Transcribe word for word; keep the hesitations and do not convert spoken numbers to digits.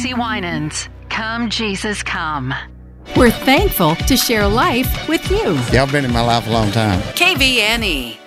Tracy Winans. Come, Jesus, come. We're thankful to share life with you. Y'all been in my life a long time. K V N E.